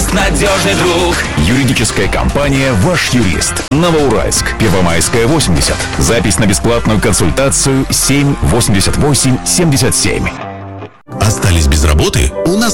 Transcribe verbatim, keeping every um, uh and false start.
надежный друг. Юридическая компания «Ваш юрист». Новоуральск, Первомайская, восемьдесят. Запись на бесплатную консультацию семь восемьдесят восемь семьдесят семь. Остались без работы? У нас